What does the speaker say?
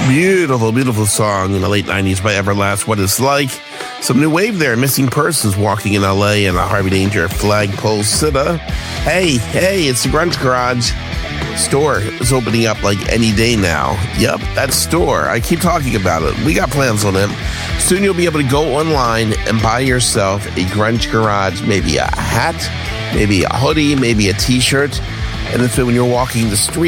Beautiful, beautiful song in the late 90s by Everlast, What It's Like. Some new wave there, Missing Persons walking in LA and a Harvey Danger flagpole sitta. Hey, it's the Grunge Garage. Store is opening up like any day now. Yep, that store. I keep talking about it. We got plans on it. Soon you'll be able to go online and buy yourself a Grunge Garage, maybe a hat, maybe a hoodie, maybe a t-shirt. And this way when you're walking the street,